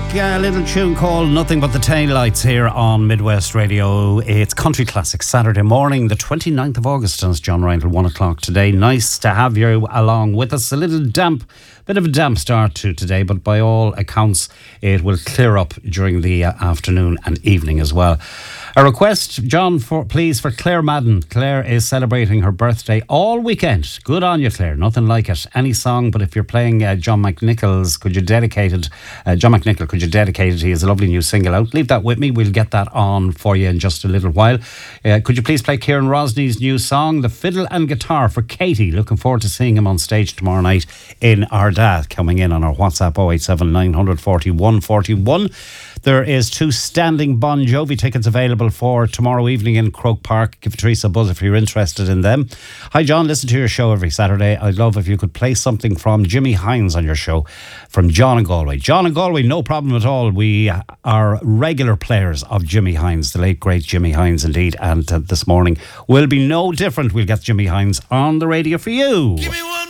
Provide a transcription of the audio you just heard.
a little tune called Nothing But the Taillights here on Midwest Radio. It's Country Classics, Saturday morning, the 29th of August, and it's John Ryan till 1 o'clock today. Nice to have you along with us. A little bit of a damp start to today, but by all accounts, it will clear up during the afternoon and evening as well. A request, John, please, for Claire Madden. Claire is celebrating her birthday all weekend. Good on you, Claire. Nothing like it. Any song, but if you're playing John McNichol's, could you dedicate it? John McNichol, could you dedicate it? He has a lovely new single out. Leave that with me. We'll get that on for you in just a little while. Could you please play Kieran Rosney's new song, The Fiddle and Guitar, for Katie? Looking forward to seeing him on stage tomorrow night in Ardagh. Coming in on our WhatsApp 087 940 141. There is 2 standing Bon Jovi tickets available for tomorrow evening in Croke Park. Give Teresa a buzz if you're interested in them. Hi John, listen to your show every Saturday. I'd love if you could play something from Jimmy Hines on your show, from John and Galway. John and Galway, no problem at all. We are regular players of Jimmy Hines, the late great Jimmy Hines indeed. And this morning will be no different. We'll get Jimmy Hines on the radio for you. Give me one